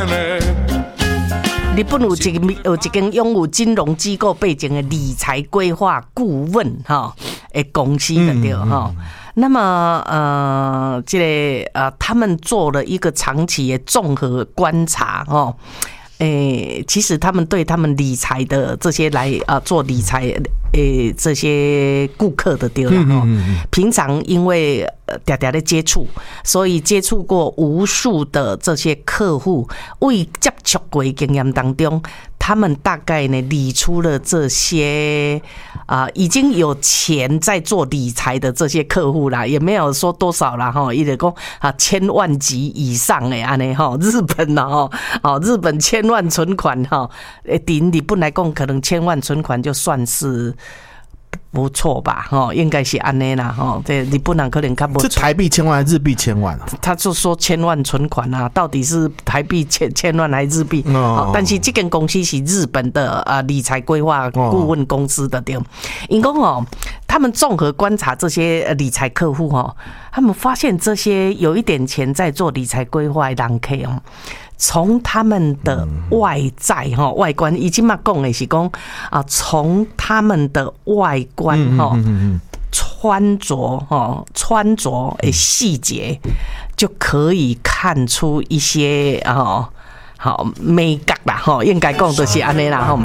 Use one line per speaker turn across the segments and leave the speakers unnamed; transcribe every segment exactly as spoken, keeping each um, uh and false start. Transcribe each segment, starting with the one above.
日本有一有一间拥有金融机构背景的理财规划顾问哈的公司的对哈。那么呃，这个呃，他们做了一个长期的综合观察哦。诶，其实他们对他们理财的这些来啊做理财诶这些顾客的对了哈，平常因为嗲嗲的接触，所以接触过无数的这些客户，为接触过的经验当中，他们大概呢理出了这些啊、呃、已经有钱在做理财的这些客户啦，也没有说多少啦哈，一直讲啊千万级以上的安尼哈，日本呐哈，哦日本千万存款哈，诶，对日本来讲，可能千万存款就算是不错吧，哈，应该是安尼啦，哈，这日本人可能看不出。
是台币千万还是日币千万啊？
他就说千万存款啊，到底是台币千千万还是日币？哦，但是这间公司是日本的呃理财规划顾问公司的对，因讲哦，他们综合观察这些理财客户哦，他们发现这些有一点钱在做理财规划的人客哦。从他们的外在哈外观，已经嘛讲的是讲啊，从他们的外观哈穿着哈穿着的细节，就可以看出一些啊好美感啦哈，应该讲就是安尼啦哈。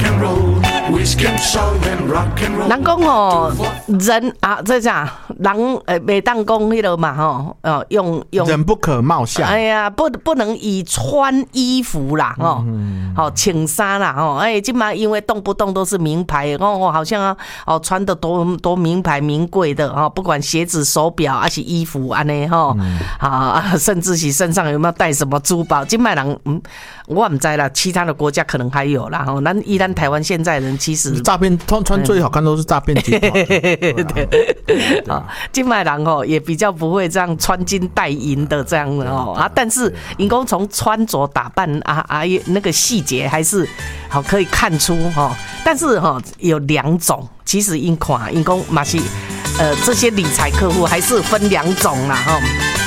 人讲哦，人啊，这讲人呃，袂当讲迄个嘛吼，呃，用用
人不可貌相。
哎呀，不不能以穿衣服啦，吼，好穿衫啦，吼，哎，今嘛因为动不动都是名牌，哦，好像啊，哦，穿的多多名牌名贵的哦，不管鞋子、手表还是衣服安尼吼，啊，甚至是身上有没有带什么珠宝，今嘛人嗯，我唔知啦，其他的国家可能还有啦，吼，咱依咱台湾现在人其实
诈骗穿穿最好看都是诈骗集团。
对，啊，金麦郎哦也比较不会这样穿金戴银的这样的哦啊，但是因公从穿着打扮啊啊那个细节还是好可以看出哈，但是哈有两种，其实因看因公嘛是呃这些理财客户还是分两种啦哈，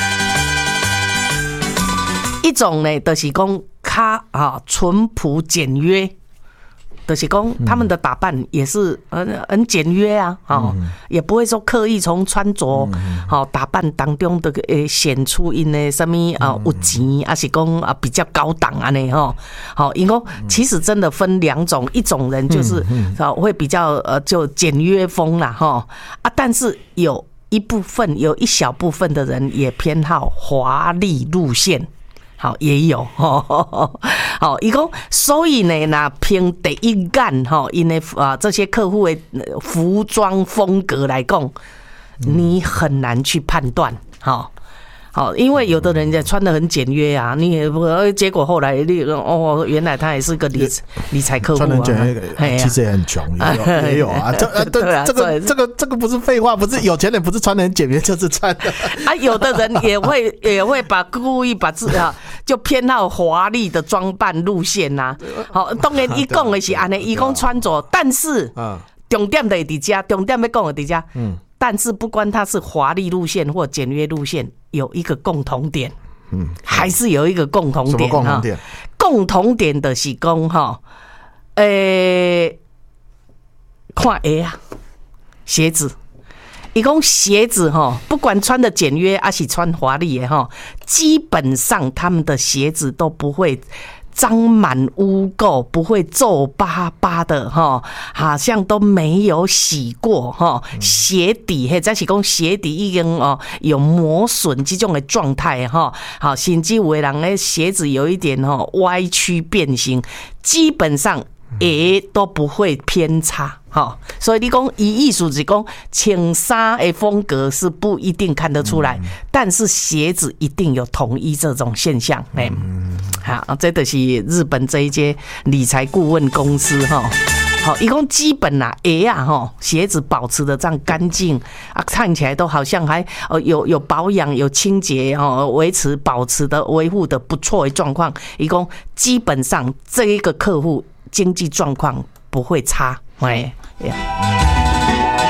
一种呢就是讲较啊淳朴简约。就是讲他们的打扮也是很很简约啊，哦，也不会说刻意从穿着、哦打扮当中的诶显出因的什么啊有钱，还是讲啊比较高档啊呢哈，好，因为其实真的分两种，一种人就是啊会比较呃就简约风啦哈啊，但是有一部分有一小部分的人也偏好华丽路线。好，也有吼，好，伊讲，所以呢，那凭第一眼哈，因为啊这些客户的服装风格来讲，你很难去判断，好。好，因为有的人家穿得很简约啊，你也不，结果后来你哦，原来他也是个理理财客户啊，
穿得简约，其实也很穷，也有啊。这呃，这这个这个这个不是废话，不是有钱人不是穿得很简约，就是穿的
啊。有的人也会也会把故意把自啊，就偏好华丽的装扮路线呐。好，当然伊讲的是安尼，伊讲穿着，但是重点的伫遮，重点要讲的伫遮，嗯。但是不管它是华丽路线或简约路线，有一个共同点，嗯，还是有一个共同点。
什么共同点？
共同点的是讲哈，诶，看鞋啊，鞋子。伊讲鞋子哈，不管穿的简约还是穿华丽的哈，基本上他们的鞋子都不会脏满污垢，不会皱巴巴的哈，好像都没有洗过哈。鞋底嘿，再是讲鞋底已经哦有磨损这种的状态哈。好，甚至有的人的鞋子有一点哦歪曲变形，基本上也都不会偏差。好，所以你讲以艺术是讲穿衫的风格是不一定看得出来，嗯、但是鞋子一定有统一这种现象。哎、嗯，好，这就是日本这一间理财顾问公司哈。好，一共基本啊，鞋啊哈，鞋子保持的这样干净啊，看起来都好像还呃有有保养、有清洁哦，维持保持的维护的不错的状况。一共基本上这一个客户经济状况不会差。哎呀，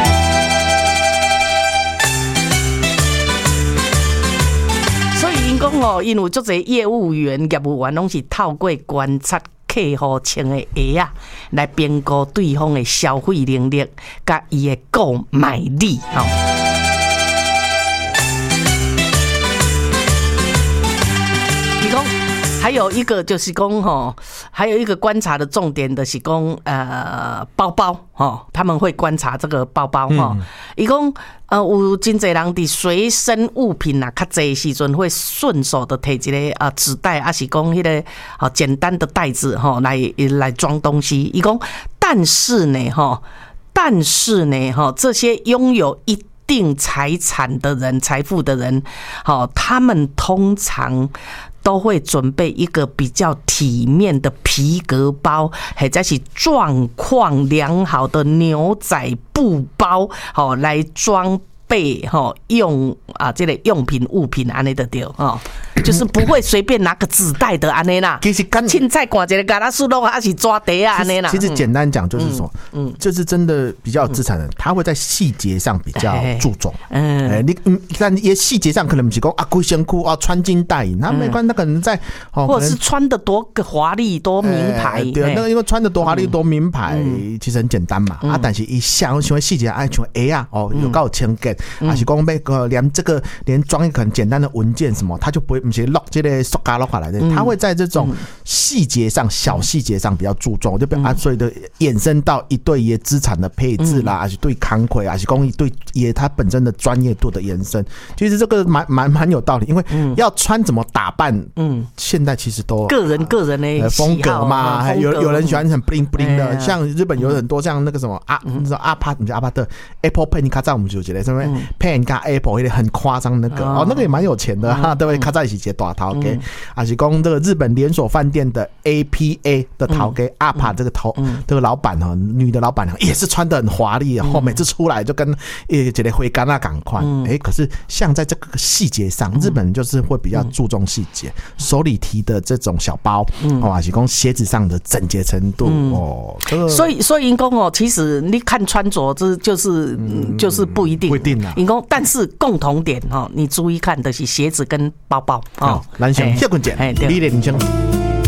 所以因讲哦，因为足侪业务员、业务员拢是透过观察客户穿的鞋啊，来评估对方的消费能力，甲伊的购买力吼。你讲。还有一个就是讲吼，还有一个观察的重点的是讲呃包包吼，他们会观察这个包包吼。伊讲呃有真侪人伫随身物品啊，较侪时阵会顺手的摕一个啊纸袋，还是讲迄个啊简单的袋子吼来来装东西。伊讲，但是呢吼，但是呢吼，这些拥有一定财产的人、财富的人，好，他们通常都会准备一个比较体面的皮革包，或者是状况良好的牛仔布包，好来装备哈用啊这个用品物品安尼就对哈，就是不会随便拿个纸袋的安尼啦。其实干凊彩看一个嘎拉苏洛还是抓碟啊安尼啦。
其实简单讲就是说，嗯，就是真的比较有资产的人，他会在细节上比较注重。嗯，哎，你嗯，但一些细节上可能不是讲啊，贵身裤啊，穿金戴银，那没关系，他可能在
哦，或者是穿的多个华丽多名牌。
对，那个因为穿的多华丽多名牌，其实很简单嘛。啊，但是一想喜欢细节，哎，像哎呀，哦，有够清洁。还是讲要连这个连装一个很简单的文件什么，他就不会不是落这个塑胶落下来的，他会在这种细节上、小细节上比较注重，就比啊，所以的衍生到一对爷资产的配置啦，还是对康亏，还是讲一对爷他本身的专业度的延伸。其实这个蛮蛮蛮有道理，因为要穿怎么打扮，嗯，现在其实都
个人个人的
风格嘛，有有人喜欢很 bling bling 的，像日本有很多像那个什么啊，你知道阿帕，你知道阿帕特 Apple Pen， 你看在我们就觉得什么 Pen 跟 Apple 那很夸张那个哦，那个也蛮有钱的哈，对不对？卡在一起接大头给，还是讲这个日本连锁饭店的 A P A 的头给阿帕这个头这个老板哈，女的老板也是穿得很华丽，后每次出来就跟诶这个灰干那赶快，哎，可是像在这个细节上，日本就是会比较注重细节，手里提的这种小包，哦，还是讲鞋子上的整洁程度哦，
所以所以因讲哦，其实你看穿着这就是就是不一定，
不一定啊，
因讲但是共同点哦，你注意看的是鞋子跟包包哦。
蓝翔谢坤姐，李连林生。